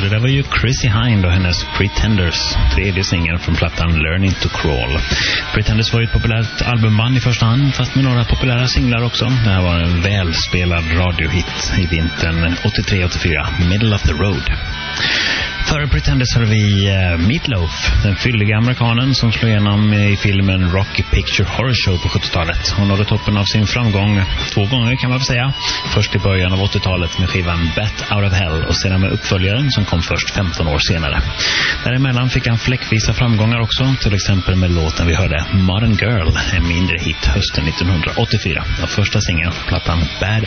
det där var ju Chrissie Hynde och hennes Pretenders, tredje singeln från plattan Learning to Crawl. Pretenders var ju ett populärt albumband i första hand, fast med några populära singlar också. Det här var en välspelad radiohit i vintern 83-84, Middle of the Road. Före Pretenders hade vi Meatloaf, den fylliga amerikanen som slog igenom i filmen Rocky Picture Horror Show på 70-talet. Hon nådde toppen av sin framgång 2 gånger kan man väl säga. Först i början av 80-talet med skivan Bat Out of Hell och sedan med uppföljaren som kom först 15 år senare. Däremellan fick han fläckvisa framgångar också, till exempel med låten vi hörde Modern Girl, en mindre hit hösten 1984. Den första singeln, plattan Bad